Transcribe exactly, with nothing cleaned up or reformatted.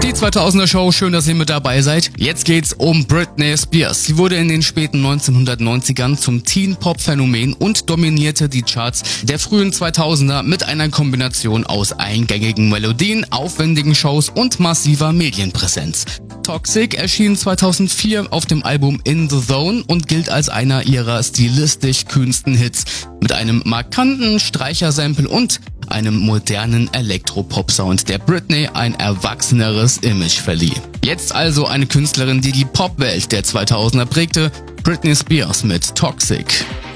Die zweitausender Show, schön, dass ihr mit dabei seid. Jetzt geht's um Britney Spears. Sie wurde in den späten neunzehnhundertneunzigern zum Teen-Pop-Phänomen und dominierte die Charts der frühen zweitausender mit einer Kombination aus eingängigen Melodien, aufwendigen Shows und massiver Medienpräsenz. Toxic erschien zweitausendvier auf dem Album In the Zone und gilt als einer ihrer stilistisch kühnsten Hits mit einem markanten Streichersample und einem modernen Elektropop-Sound, der Britney ein erwachseneres Image verlieh. Jetzt also eine Künstlerin, die die Popwelt der zweitausender prägte, Britney Spears mit Toxic.